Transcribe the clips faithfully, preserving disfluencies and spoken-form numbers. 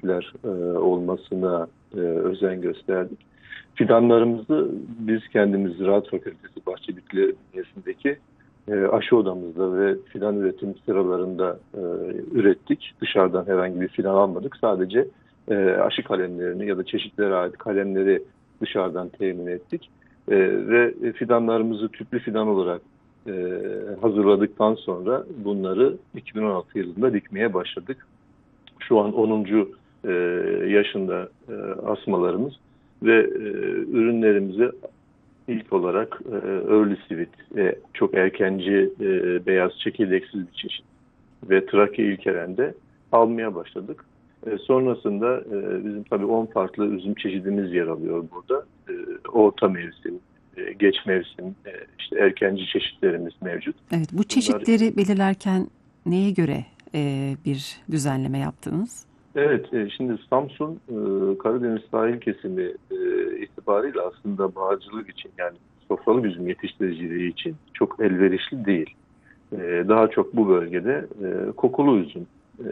çeşitler e, olmasına e, özen gösterdik. Fidanlarımızı biz kendimiz Ziraat Fakültesi Bahçe Bitkileri bünyesindeki e, aşı odamızda ve fidan üretim sıralarında e, ürettik. Dışarıdan herhangi bir fidan almadık. Sadece e, aşı kalemlerini ya da çeşitlere ait kalemleri dışarıdan temin ettik. E, ve fidanlarımızı tüplü fidan olarak e, hazırladıktan sonra bunları iki bin on altı yılında dikmeye başladık. Şu an onuncu E, yaşında e, asmalarımız ve e, ürünlerimizi ilk olarak e, Early Sweet, e, çok erkenci e, beyaz çekirdeksiz bir çeşit ve Trakya İlkeren'de almaya başladık. E, sonrasında e, bizim tabii on farklı üzüm çeşidimiz yer alıyor burada. E, orta mevsim, e, geç mevsim, e, işte erkenci çeşitlerimiz mevcut. Evet, bu Bunlar, çeşitleri belirlerken neye göre e, bir düzenleme yaptınız? evet, e, şimdi Samsun, e, Karadeniz sahil kesimi e, itibariyle aslında bağcılık için, yani sofralık üzüm yetiştiriciliği için çok elverişli değil. E, daha çok bu bölgede e, kokulu üzüm e,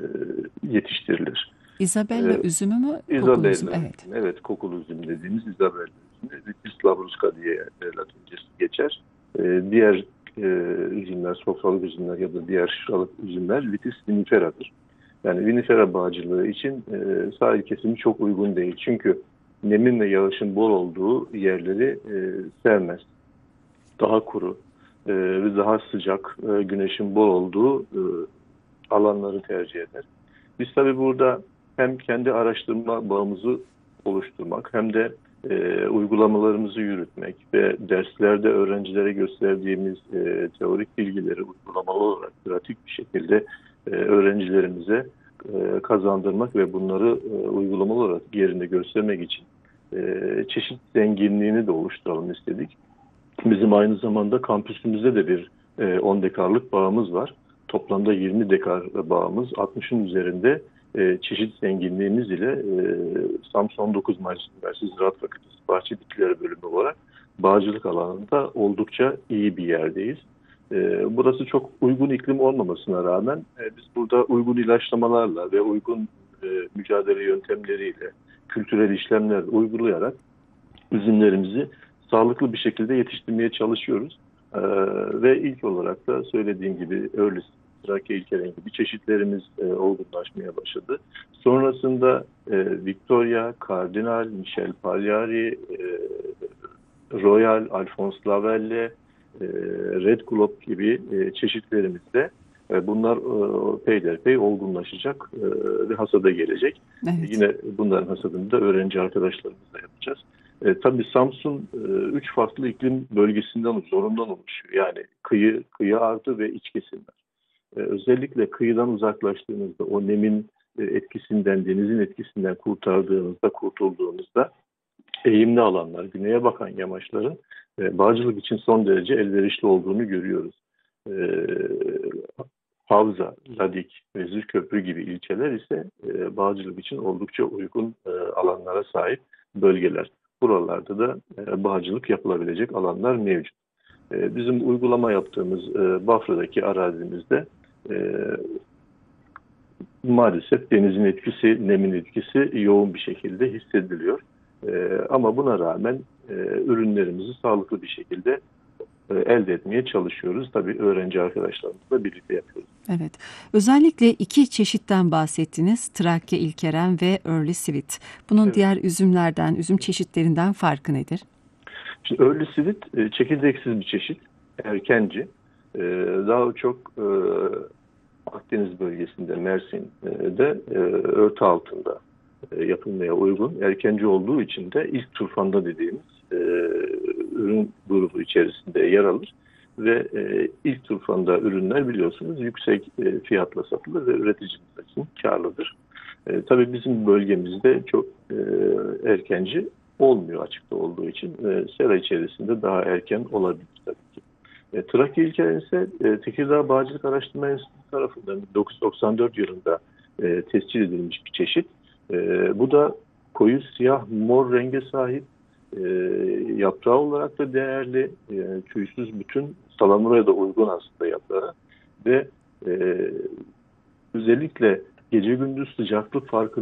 yetiştirilir. Isabella E, üzümü mü? Kokulu üzüm. Isabella, Evet. evet, kokulu üzüm dediğimiz Isabella üzümü. Vitis labrusca diye e, Latincesi geçer. E, diğer e, üzümler, sofralık üzümler ya da diğer şıralık üzümler Vitis viniferadır. Yani vinifera bağcılığı için e, sahil kesimi çok uygun değil. Çünkü nemin ve yağışın bol olduğu yerleri e, sevmez. Daha kuru e, ve daha sıcak, e, güneşin bol olduğu e, alanları tercih eder. Biz tabii burada hem kendi araştırma bağımızı oluşturmak hem de e, uygulamalarımızı yürütmek ve derslerde öğrencilere gösterdiğimiz e, teorik bilgileri uygulamalı olarak pratik bir şekilde e, öğrencilerimize e, kazandırmak ve bunları e, uygulamalı olarak yerinde göstermek için e, çeşit zenginliğini de oluşturalım istedik. Bizim aynı zamanda kampüsümüzde de bir e, on dekarlık bağımız var. Toplamda yirmi dekar bağımız, altmışın üzerinde e, çeşit zenginliğimiz ile e, Samsun on dokuz Mayıs Üniversitesi Ziraat Fakültesi Bahçe Bitkileri Bölümü olarak bağcılık alanında oldukça iyi bir yerdeyiz. E, burası çok uygun iklim olmamasına rağmen e, biz burada uygun ilaçlamalarla ve uygun e, mücadele yöntemleriyle, kültürel işlemler uygulayarak üzümlerimizi sağlıklı bir şekilde yetiştirmeye çalışıyoruz. Ee, ve ilk olarak da söylediğim gibi Early Trakya İlkeren gibi çeşitlerimiz e, olgunlaşmaya başladı. Sonrasında e, Victoria, Cardinal, Michel Pagliari, e, Royal, Alphonse Lavelle, e, Red Globe gibi e, çeşitlerimizde e, bunlar e, peyderpey olgunlaşacak e, ve hasada gelecek. Evet. Yine bunların hasadını da öğrenci arkadaşlarımızla yapacağız. E, tabii Samsun e, üç farklı iklim bölgesinden, zorundan oluşuyor. Yani kıyı, kıyı artı ve iç kesimler. E, özellikle kıyıdan uzaklaştığınızda, o nemin e, etkisinden, denizin etkisinden kurtardığınızda, kurtulduğunuzda eğimli alanlar, güneye bakan yamaçların e, bağcılık için son derece elverişli olduğunu görüyoruz. E, Havza, Ladik ve Zürköprü gibi ilçeler ise e, bağcılık için oldukça uygun e, alanlara sahip bölgeler. Buralarda da e, bağcılık yapılabilecek alanlar mevcut. E, bizim uygulama yaptığımız e, Bafra'daki arazimizde e, maalesef denizin etkisi, nemin etkisi yoğun bir şekilde hissediliyor. E, ama buna rağmen e, ürünlerimizi sağlıklı bir şekilde e, elde etmeye çalışıyoruz. Tabii öğrenci arkadaşlarımızla birlikte yapıyoruz. Evet. Özellikle iki çeşitten bahsettiniz. Trakya İlkeren ve Early Sweet. Bunun Evet. diğer üzümlerden, üzüm çeşitlerinden farkı nedir? Şimdi Early Sweet e, çekirdeksiz bir çeşit, erkenci. E, daha çok e, Akdeniz bölgesinde, Mersin'de e, örtü altında e, yapılmaya uygun. Erkenci olduğu için de ilk turfanda dediğimiz e, ürün grubu içerisinde yer alır. Ve e, ilk turfanda ürünler biliyorsunuz yüksek e, fiyatla satılır ve üreticimiz için karlıdır. E, tabii bizim bölgemizde çok e, erkenci olmuyor açıkta olduğu için. E, sera içerisinde daha erken olabilir tabii ki. E, Trakya İlkeren ise e, Tekirdağ Bağcılık Araştırma Enstitüsü tarafından bin dokuz yüz doksan dört yılında e, tescil edilmiş bir çeşit. E, bu da koyu siyah mor renge sahip, e, yaprağı olarak da değerli, e, tüysüz, bütün salamuraya da uygun aslında yaprağı ve e, özellikle gece gündüz sıcaklık farkı